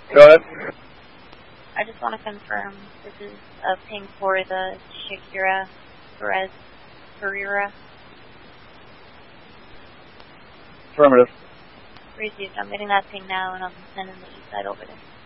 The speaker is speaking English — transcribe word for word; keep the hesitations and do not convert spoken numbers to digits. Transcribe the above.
Go ahead. I just want to confirm this is a ping for the Shakira Perez Pereira. Affirmative. Received. I'm getting that ping now, and I'm sending the east side over there.